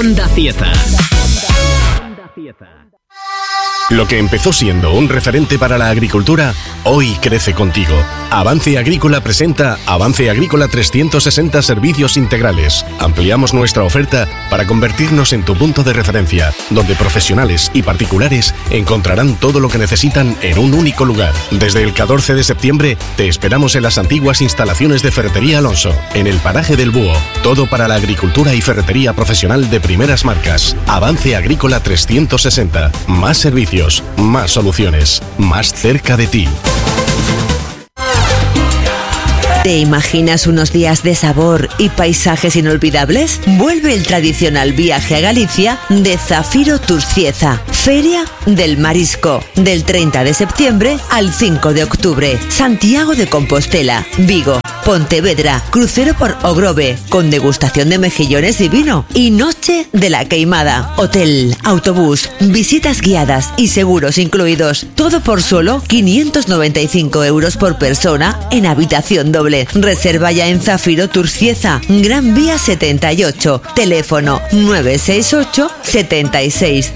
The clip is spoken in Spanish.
Onda Cieza. Lo que empezó siendo un referente para la agricultura, hoy crece contigo. Avance Agrícola presenta Avance Agrícola 360 Servicios Integrales. Ampliamos nuestra oferta para convertirnos en tu punto de referencia, donde profesionales y particulares encontrarán todo lo que necesitan en un único lugar. Desde el 14 de septiembre te esperamos en las antiguas instalaciones de Ferretería Alonso, en el paraje del Búho. Todo para la agricultura y ferretería profesional de primeras marcas. Avance Agrícola 360. Más servicios, más soluciones, más cerca de ti. ¿Te imaginas unos días de sabor y paisajes inolvidables? Vuelve el tradicional viaje a Galicia de Zafiro Tours Cieza. Feria del Marisco, del 30 de septiembre al 5 de octubre. Santiago de Compostela, Vigo, Pontevedra, crucero por Ogrove, con degustación de mejillones y vino. Y noche de la queimada. Hotel, autobús, visitas guiadas y seguros incluidos. Todo por solo 595 euros por persona en habitación doble. Reserva ya en Zafiro Tours Cieza, Gran Vía 78, teléfono 968 76